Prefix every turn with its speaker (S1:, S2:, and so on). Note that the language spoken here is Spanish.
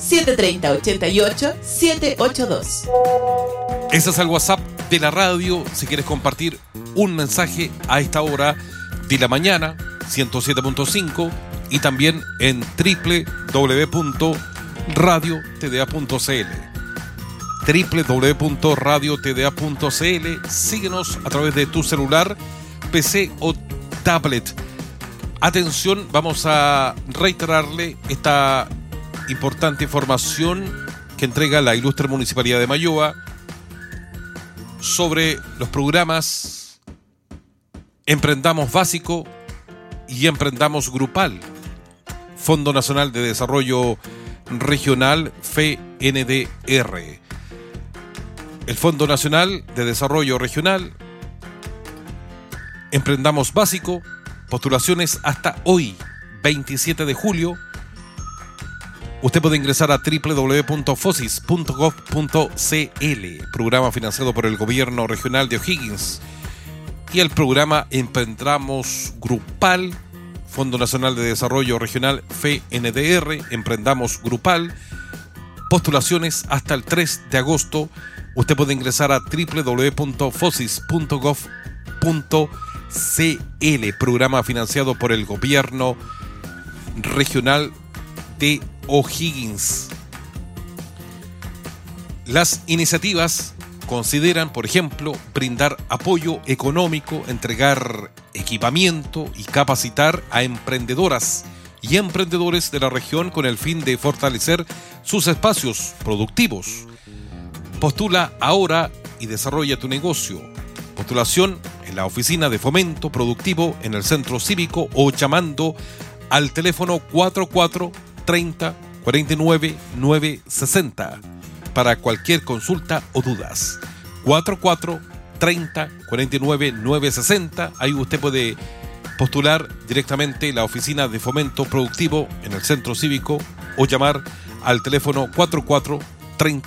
S1: 730-88-782.
S2: Ese es el WhatsApp de la radio. Si quieres compartir un mensaje a esta hora de la mañana, 107.5, y también en www.radiotda.cl. Síguenos a través de tu celular, PC o tablet. Atención, vamos a reiterarle esta importante información que entrega la ilustre Municipalidad de Mayoa sobre los programas Emprendamos Básico y Emprendamos Grupal, Fondo Nacional de Desarrollo Regional, FNDR. El Fondo Nacional de Desarrollo Regional, Emprendamos Básico, postulaciones hasta hoy, 27 de julio. Usted puede ingresar a www.fosis.gov.cl, programa financiado por el Gobierno Regional de O'Higgins, y el programa Emprendamos Grupal, Fondo Nacional de Desarrollo Regional, FNDR, Emprendamos Grupal, postulaciones hasta el 3 de agosto. Usted puede ingresar a www.fosis.gov.cl, programa financiado por el Gobierno Regional de O'Higgins. Las iniciativas consideran, por ejemplo, brindar apoyo económico, entregar equipamiento y capacitar a emprendedoras y emprendedores de la región con el fin de fortalecer sus espacios productivos. Postula ahora y desarrolla tu negocio. Postulación en la oficina de fomento productivo en el centro cívico o llamando al teléfono 44 30 49 960 para cualquier consulta o dudas. 44 30 49 960. Ahí usted puede postular directamente la oficina de fomento productivo en el centro cívico o llamar al teléfono 44 30